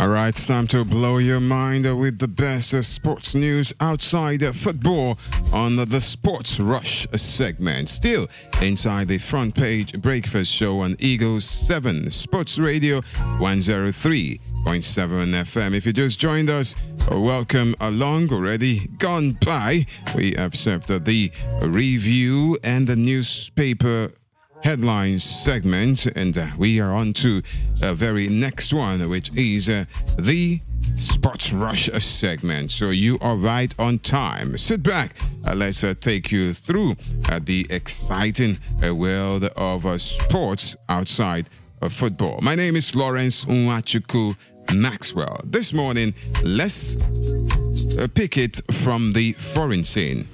All right, it's time to blow your mind with the best sports news outside football on the Sports Rush segment. Still inside the front page breakfast show on Eagles 7 Sports Radio 103.7 FM. If you just joined us, welcome along. Already gone by, we have served the review and the newspaper headlines segment, and we are on to the very next one, which is the Sports Rush segment. So you are right on time. Sit back, let's take you through the exciting world of sports outside of football. My name is Lawrence Nwachukwu Maxwell. This morning, let's pick it from the foreign scene.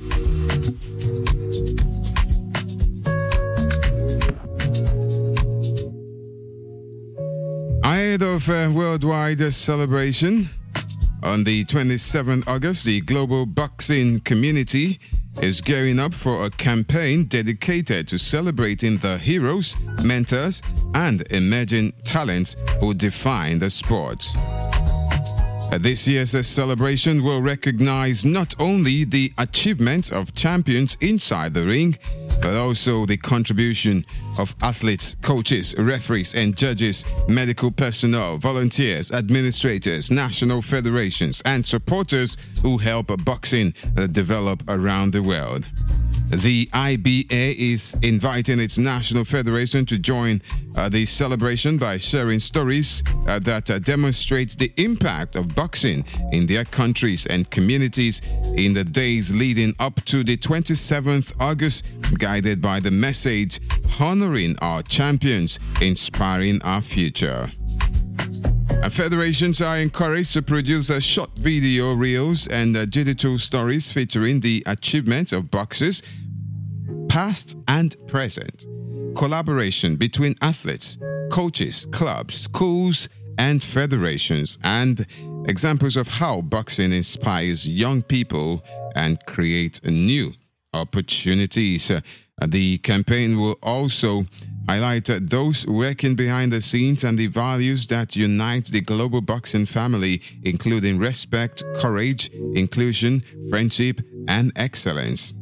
Ahead of worldwide celebration on the 27th August, the global boxing community is gearing up for a campaign dedicated to celebrating the heroes, mentors, and emerging talents who define the sport. This year's celebration will recognize not only the achievements of champions inside the ring, but also the contribution of athletes, coaches, referees, and judges, medical personnel, volunteers, administrators, national federations, and supporters who help boxing develop around the world. The IBA is inviting its national federation to join the celebration by sharing stories that demonstrate the impact of boxing in their countries and communities in the days leading up to the 27th August, guided by the message, honoring our champions, inspiring our future. Federations are encouraged to produce short video reels and digital stories featuring the achievements of boxers, past and present. Collaboration between athletes, coaches, clubs, schools, and federations, and examples of how boxing inspires young people and create new opportunities. The campaign will also highlight those working behind the scenes and the values that unite the global boxing family, including respect, courage, inclusion, friendship, and excellence.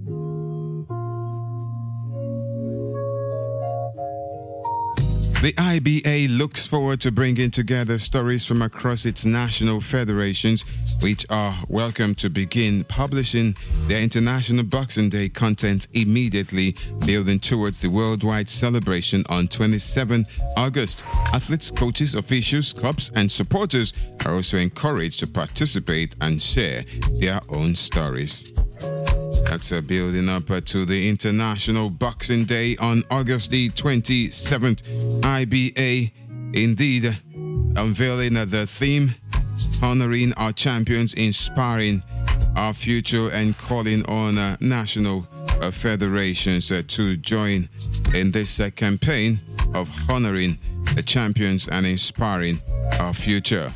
The IBA looks forward to bringing together stories from across its national federations, which are welcome to begin publishing their International Boxing Day content immediately, building towards the worldwide celebration on 27 August. Athletes, coaches, officials, clubs, and supporters are also encouraged to participate and share their own stories. That's building up to the International Boxing Day on August the 27th. IBA indeed unveiling the theme, honoring our champions, inspiring our future, and calling on national federations to join in this campaign of honoring the champions and inspiring our future.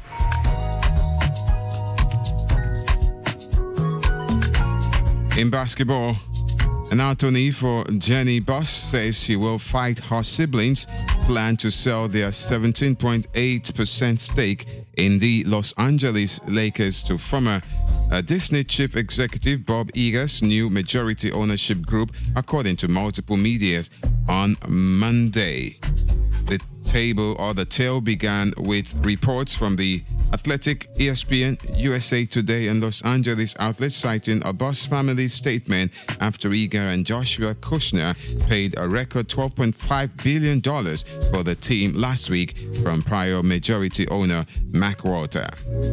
In basketball, an attorney for Jenny Buss says she will fight her siblings' plan to sell their 17.8% stake in the Los Angeles Lakers to former Disney chief executive Bob Iger's new majority ownership group, according to multiple media on Monday. The tale began with reports from the Athletic, ESPN, USA Today, and Los Angeles outlets citing a Buss family statement after Iger and Joshua Kushner paid a record $12.5 billion for the team last week from prior majority owner Mack Walter.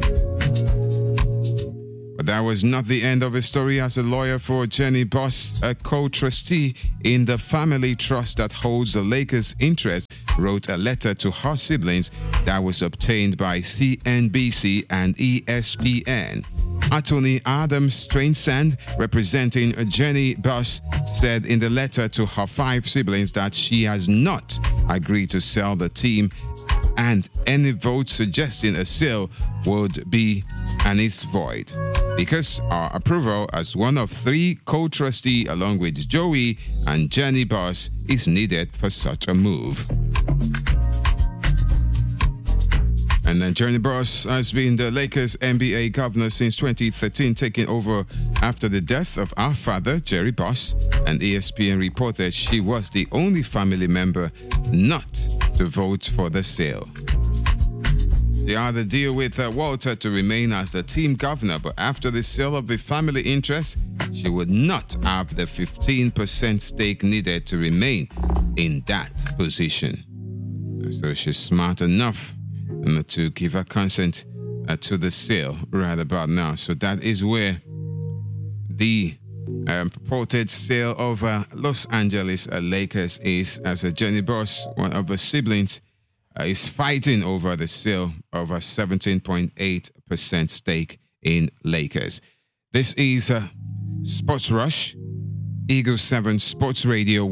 But that was not the end of the story, as a lawyer for Jenny Buss, a co-trustee in the family trust that holds the Lakers' interest, wrote a letter to her siblings that was obtained by CNBC and ESPN. Attorney Adam Strainsand, representing Jenny Buss, said in the letter to her 5 siblings that she has not agreed to sell the team, and any vote suggesting a sale would be and is void, because our approval as one of 3 co-trustees along with Joey and Jenny Buss is needed for such a move. And then Jerry Buss has been the Lakers NBA governor since 2013, taking over after the death of our father, Jerry Buss. And ESPN reported she was the only family member not to vote for the sale. They had a deal with Walter to remain as the team governor, but after the sale of the family interest, she would not have the 15% stake needed to remain in that position. So she's smart enough to give her consent to the sale right about now. So that is where the purported sale of Los Angeles Lakers is, as Jenny Buss, one of her siblings, is fighting over the sale of a 17.8% stake in Lakers. This is Sports Rush, Eagle 7 Sports Radio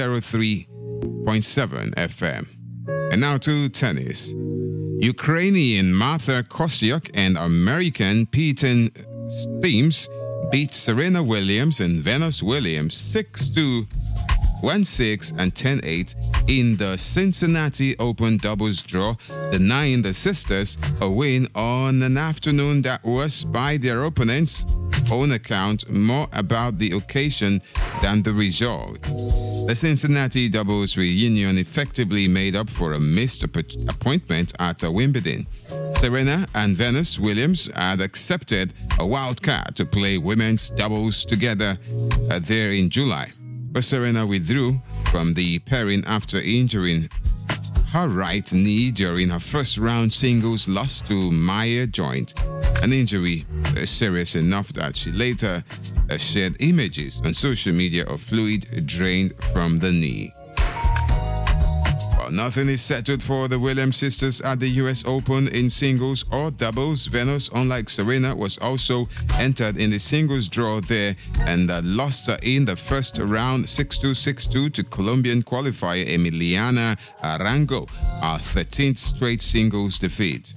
103.7 FM. And now to tennis. Ukrainian Marta Kostyuk and American Peyton Steems beat Serena Williams and Venus Williams 6-2, 1-6 and 10-8 in the Cincinnati Open doubles draw, denying the sisters a win on an afternoon that was, by their opponents' own account, more about the occasion than the result. The Cincinnati doubles reunion effectively made up for a missed appointment at Wimbledon. Serena and Venus Williams had accepted a wild card to play women's doubles together there in July, but Serena withdrew from the pairing after injuring her right knee during her first-round singles loss to Maya Joint, an injury serious enough that she later shared images on social media of fluid drained from the knee. While nothing is settled for the Williams sisters at the U.S. Open in singles or doubles, Venus, unlike Serena, was also entered in the singles draw there and lost in the first round 6-2, 6-2 to Colombian qualifier Emiliana Arango, her 13th straight singles defeat.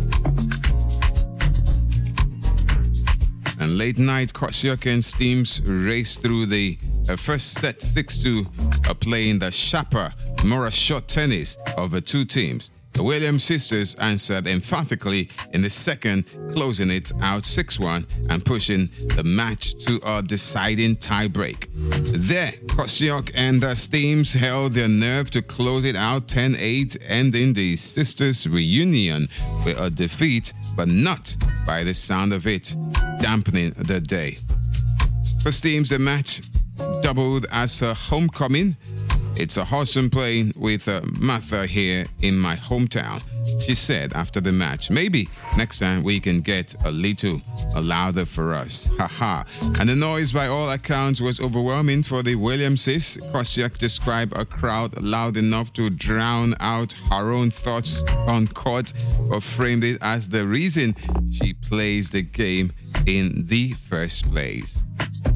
And late night, Kostyuk and Steems raced through the first set 6-2, playing the sharper, more short tennis of the two teams. The Williams sisters answered emphatically in the second, closing it out 6-1 and pushing the match to a deciding tiebreak. There, Kostyuk and Steems held their nerve to close it out 10-8, ending the sisters' reunion with a defeat, but not by the sound of it, dampening the day. For Steems, the match doubled as a homecoming. It's a awesome playing with Martha here in my hometown, she said after the match. Maybe next time we can get a little louder for us. Haha. And the noise by all accounts was overwhelming for the Williamses. Kostyuk described a crowd loud enough to drown out her own thoughts on court, or framed it as the reason she plays the game in the first place.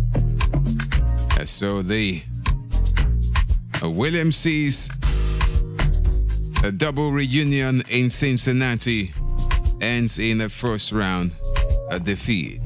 So the Williams sees a double reunion in Cincinnati ends in a first round defeat.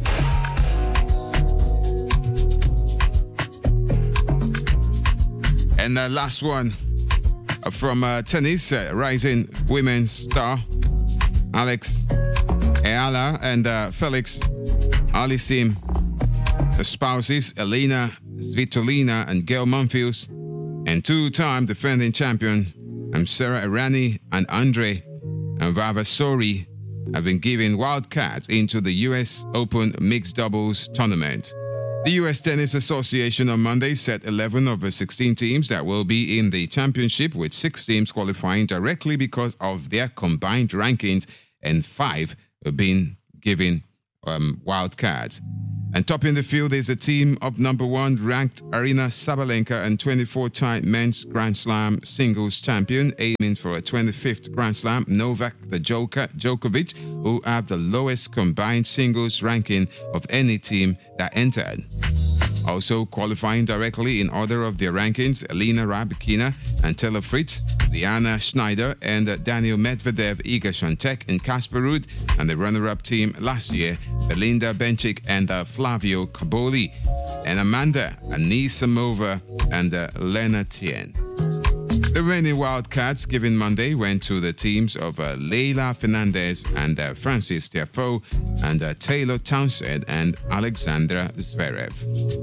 And the last one from tennis, rising women's star Alex Eala and Felix Aliassime, the spouses Elena Svitolina and Gail Monfils, and two-time defending champion Sara Errani and Andre Vavasori have been given wild cards into the U.S. Open mixed doubles tournament. The U.S. Tennis Association on Monday set 11 of the 16 teams that will be in the championship, with 6 teams qualifying directly because of their combined rankings and 5 being given wild cards. And topping the field is the team of number 1 ranked Aryna Sabalenka and 24-time men's Grand Slam singles champion, aiming for a 25th Grand Slam, Novak the Joker Djokovic, who have the lowest combined singles ranking of any team that entered. Also qualifying directly in order of their rankings, Elena Rybakina and Taylor Fritz, Diana Schneider and Daniil Medvedev, Iga Świątek and Casper Ruud, and the runner-up team last year, Belinda Bencic and Flavio Cobolli, and Amanda Anisimova and Lena Tien. The The reigning Wildcats given Monday went to the teams of Leila Fernandez and Francis Tiafoe and Taylor Townsend and Alexandra Zverev.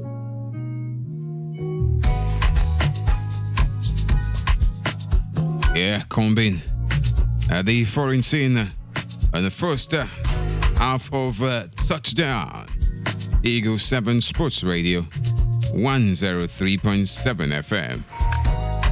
Yeah, Combin. The foreign scene on the first half of Touchdown. Eagle 7 Sports Radio, 103.7 FM.